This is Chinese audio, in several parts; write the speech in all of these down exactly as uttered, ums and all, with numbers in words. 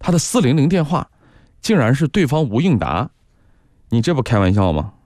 他的四零零电话竟然是对方吴应达，你这不开玩笑吗？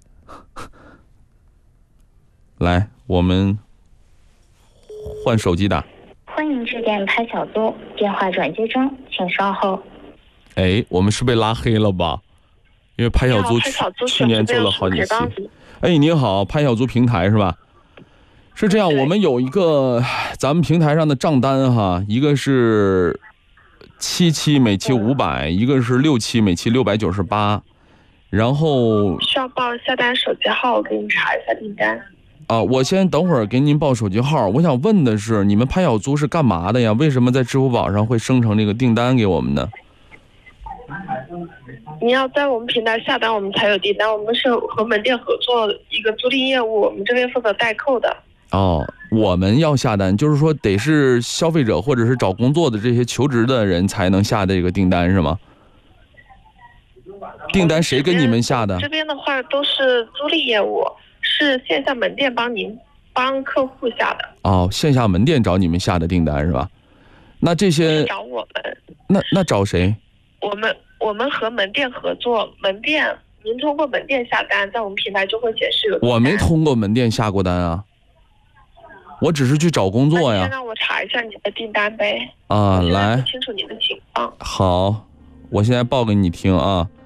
来，我们换手机打。 欢迎致电拍小租，电话转接中，请稍后。 哎，我们是被拉黑了吧？因为拍小租去去年做了好几期。哎，你好，拍小租平台是吧？是这样，我们有一个咱们平台上的账单哈，一个是七期每期五百，一个是六期每期六百九十八，然后需要报下单手机号，我给你查一下订单。 啊，我先等会儿给您报手机号。我想问的是，你们拍小租是干嘛的呀？为什么在支付宝上会生成这个订单给我们呢？ 你要在我们平台下单，我们才有订单。我们是和门店合作一个租赁业务，我们这边负责代扣的。 哦，我们要下单，就是说得是消费者或者是找工作的这些求职的人才能下这个订单是吗？订单谁给你们下的？ 这边的话都是租赁业务，是线下门店帮您帮客户下的。 哦，线下门店找你们下的订单是吧？那这些找我们？ 那那找谁？ 我们我们和门店合作，门店您通过门店下单，在我们平台就会显示有订单。 我没通过门店下过单啊。我只是去找工作呀。 先让我查一下你的订单呗。 啊，来， 不清楚你的情况。 好，我现在报给你听啊。